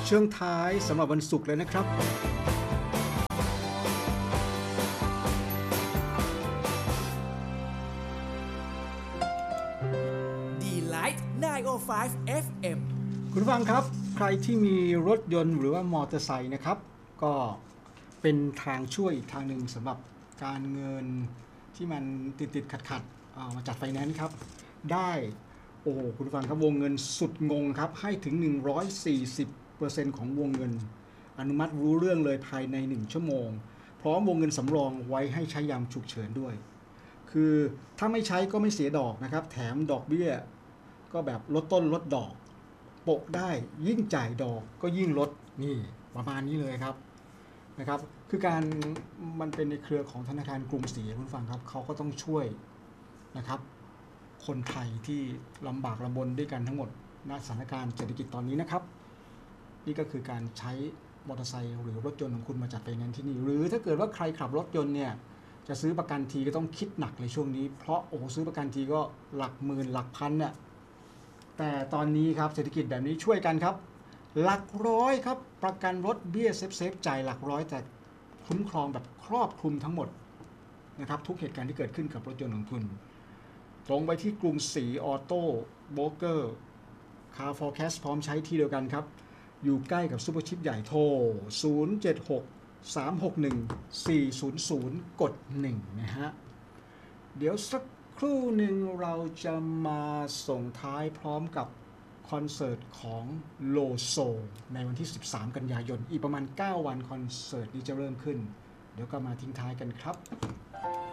ช่วงท้ายสำหรับวันศุกร์เลยนะครับ Delight 905 FM คุณผู้ฟังครับใครที่มีรถยนต์หรือว่ามอเตอร์ไซค์นะครับก็เป็นทางช่วยอีกทางหนึ่งสำหรับการเงินที่มันติดขัดมาจัดไฟแนนซ์ครับได้โอ้คุณผู้ฟังครับวงเงินสุดงงครับให้ถึง 140% ของวงเงินอนุมัติรู้เรื่องเลยภายใน1ชั่วโมงพร้อมวงเงินสำรองไว้ให้ใช้ยามฉุกเฉินด้วยคือถ้าไม่ใช้ก็ไม่เสียดอกนะครับแถมดอกเบี้ยก็แบบลดต้นลดดอกโปะได้ยิ่งจ่ายดอกก็ยิ่งลดนี่ประมาณนี้เลยครับนะครับคือการมันเป็นในเครือของธนาคารกรุงศรีคุณฟังครับเขาก็ต้องช่วยนะครับคนไทยที่ลำบากลำบนด้วยกันทั้งหมดณสถานการณ์เศรษฐกิจตอนนี้นะครับนี่ก็คือการใช้มอเตอร์ไซค์หรือรถยนต์ของคุณมาจัดไฟแนนซ์ที่นี่หรือถ้าเกิดว่าใครขับรถยนต์เนี่ยจะซื้อประกันทีก็ต้องคิดหนักในช่วงนี้เพราะซื้อประกันทีก็หลักหมื่นหลักพันเนี่ยแต่ตอนนี้ครับเศรษฐกิจแบบนี้ช่วยกันครับหลักร้อยครับประกันรถเบี้ยเซฟจ่ายหลักร้อยแต่คุ้มครองแบบครอบคลุมทั้งหมดนะครับทุกเหตุการณ์ที่เกิดขึ้นกับรถยนต์ของคุณตรงไปที่กรุงศรีออโต้โบรกเกอร์คาร์ฟอร์แคสพร้อมใช้ที่เดียวกันครับอยู่ใกล้กับซูเปอร์ชิปใหญ่โทร076 361 400 กด 1นะฮะเดี๋ยวสักครู่หนึ่งเราจะมาส่งท้ายพร้อมกับคอนเสิร์ตของโลโซในวันที่13กันยายนอีกประมาณ9วันคอนเสิร์ตนี้จะเริ่มขึ้นเดี๋ยวก็มาทิ้งท้ายกันครับ